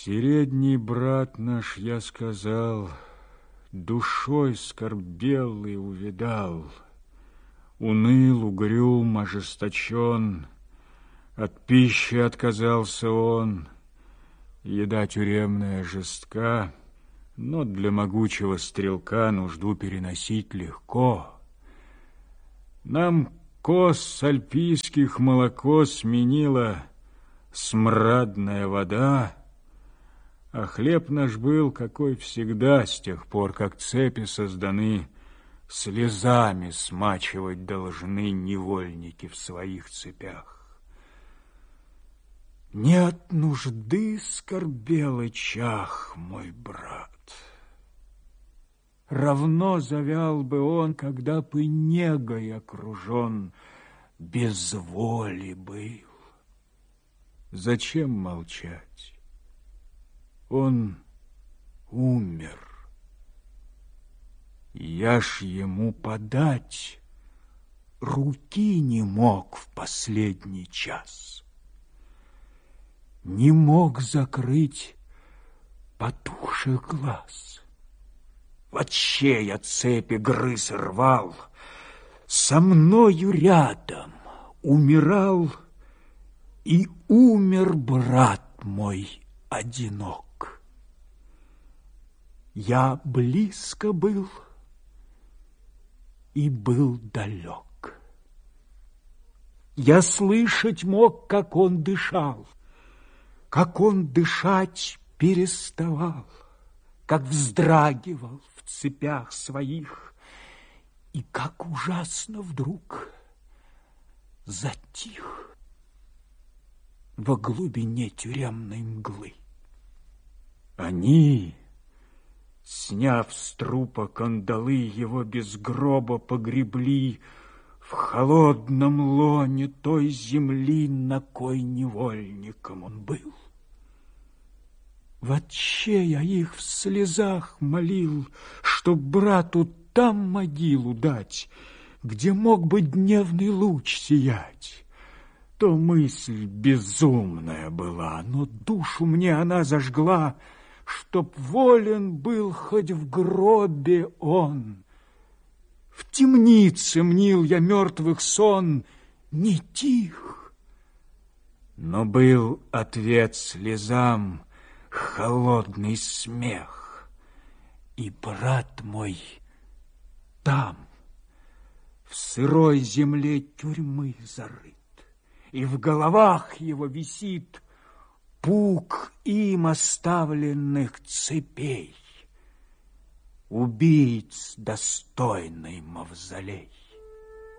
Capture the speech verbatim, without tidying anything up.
Средний брат наш, я сказал, душой скорбел и увидал, уныл, угрюм, ожесточен, от пищи отказался он, еда тюремная жестка, но для могучего стрелка нужду переносить легко. Нам коз альпийских молоко сменила смрадная вода, а хлеб наш был, какой всегда, с тех пор, как цепи созданы, слезами смачивать должны невольники в своих цепях. Нет нужды, скорбел чах, мой брат. Равно завял бы он, когда бы негой окружен, без воли был. Зачем молчать? Он умер. Я ж ему подать руки не мог в последний час. Не мог закрыть потухших глаз. Вообще я цепи грыз и рвал, со мною рядом умирал, и умер брат мой одинок. Я близко был и был далек. Я слышать мог, как он дышал, как он дышать переставал, как вздрагивал в цепях своих, и как ужасно вдруг затих во глубине тюремной мглы. Они, сняв с трупа кандалы, его без гроба погребли в холодном лоне той земли, на кой невольником он был. Вотче я их в слезах молил, чтоб брату там могилу дать, где мог бы дневный луч сиять. То мысль безумная была, но душу мне она зажгла, чтоб волен был хоть в гробе он. В темнице мнил я мертвых сон, не тих. Но был ответ слезам холодный смех, и брат мой там, в сырой земле тюрьмы зарыт, и в головах его висит пук им оставленных цепей, убийц достойный мавзолей.